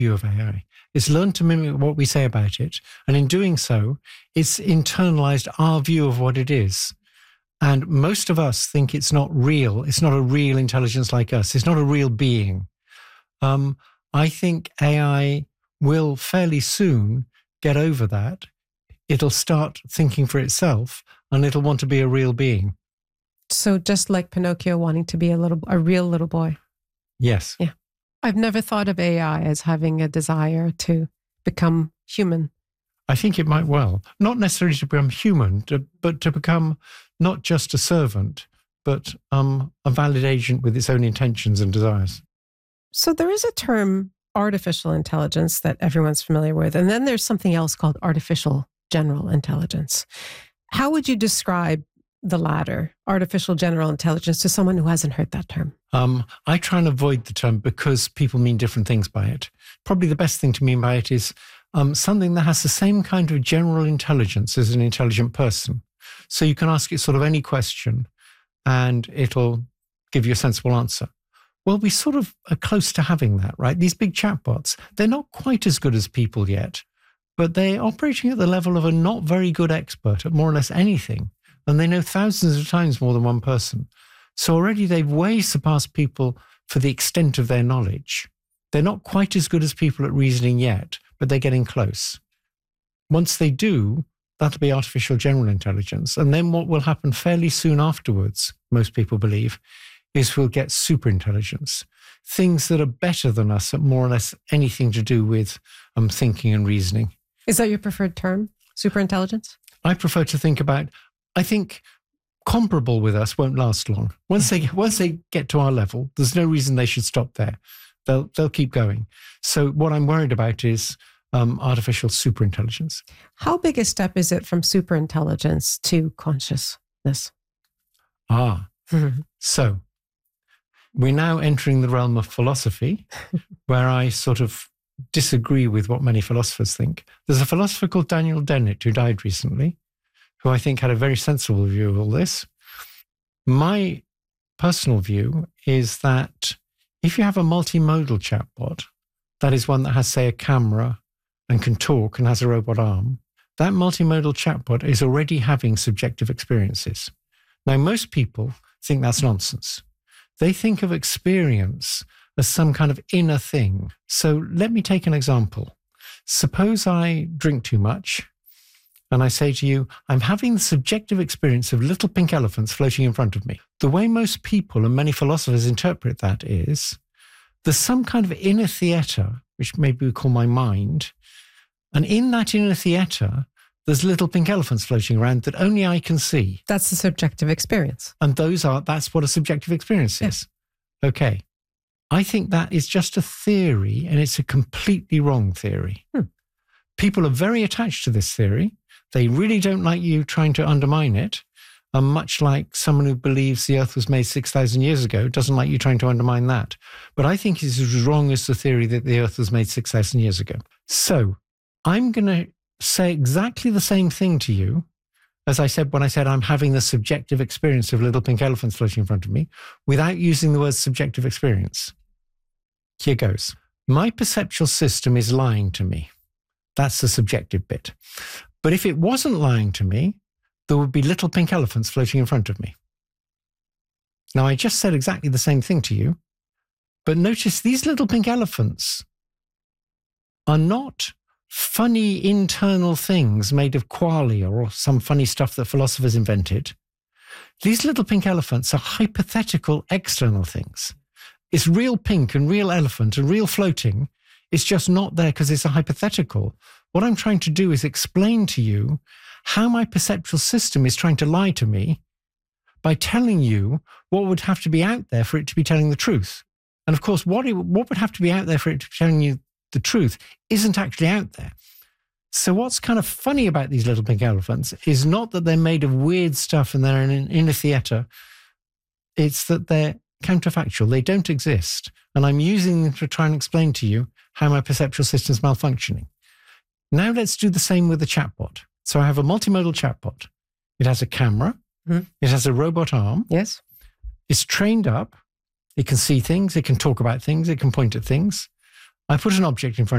view of AI. It's learned to mimic what we say about it. And in doing so, it's internalized our view of what it is. And most of us think it's not real. It's not a real intelligence like us. It's not a real being. I think AI will fairly soon get over that. It'll start thinking for itself and it'll want to be a real being. So just like Pinocchio wanting to be a real little boy. Yes. Yeah. I've never thought of AI as having a desire to become human. I think it might well. Not necessarily to become human, but to become not just a servant, but a valid agent with its own intentions and desires. So there is a term, artificial intelligence, that everyone's familiar with. And then there's something else called artificial general intelligence. How would you describe the latter, artificial general intelligence, to someone who hasn't heard that term? I try and avoid the term because people mean different things by it. Probably the best thing to mean by it is something that has the same kind of general intelligence as an intelligent person. So you can ask it sort of any question and it'll give you a sensible answer. Well, we sort of are close to having that, right? These big chatbots, they're not quite as good as people yet, but they're operating at the level of a not very good expert at more or less anything. And they know thousands of times more than one person. So already they've way surpassed people for the extent of their knowledge. They're not quite as good as people at reasoning yet, but they're getting close. Once they do, that'll be artificial general intelligence. And then what will happen fairly soon afterwards, most people believe, is we'll get superintelligence. Things that are better than us at more or less anything to do with thinking and reasoning. Is that your preferred term, superintelligence? I prefer to think about, I think comparable with us won't last long. Once they get to our level, there's no reason they should stop there. They'll keep going. So what I'm worried about is artificial superintelligence. How big a step is it from superintelligence to consciousness? So we're now entering the realm of philosophy, where I sort of disagree with what many philosophers think. There's a philosopher called Daniel Dennett who died recently, who I think had a very sensible view of all this. My personal view is that if you have a multimodal chatbot, that is one that has, say, a camera and can talk and has a robot arm, that multimodal chatbot is already having subjective experiences. Now, most people think that's nonsense. They think of experience as some kind of inner thing. So let me take an example. Suppose I drink too much and I say to you, I'm having the subjective experience of little pink elephants floating in front of me. The way most people and many philosophers interpret that is there's some kind of inner theater, which maybe we call my mind. And in that inner theater, there's little pink elephants floating around that only I can see. That's the subjective experience. And that's what a subjective experience is. Okay. I think that is just a theory, and it's a completely wrong theory. People are very attached to this theory. They really don't like you trying to undermine it. Much like someone who believes the earth was made 6,000 years ago doesn't like you trying to undermine that. But I think it's as wrong as the theory that the earth was made 6,000 years ago. So I'm going to say exactly the same thing to you as I said when I said I'm having the subjective experience of little pink elephants floating in front of me without using the word subjective experience. Here goes. My perceptual system is lying to me. That's the subjective bit. But if it wasn't lying to me, there would be little pink elephants floating in front of me. Now, I just said exactly the same thing to you, but notice these little pink elephants are not funny internal things made of qualia or some funny stuff that philosophers invented. These little pink elephants are hypothetical external things. It's real pink and real elephant and real floating. It's just not there because it's a hypothetical. What I'm trying to do is explain to you how my perceptual system is trying to lie to me by telling you what would have to be out there for it to be telling the truth. And of course, what would have to be out there for it to be telling you the truth isn't actually out there. So what's kind of funny about these little pink elephants is not that they're made of weird stuff and they're in a theater. It's that they're counterfactual. They don't exist. And I'm using them to try and explain to you how my perceptual system is malfunctioning. Now let's do the same with the chatbot. So I have a multimodal chatbot. It has a camera. It has a robot arm. Yes. It's trained up. It can see things. It can talk about things. It can point at things. I put an object in front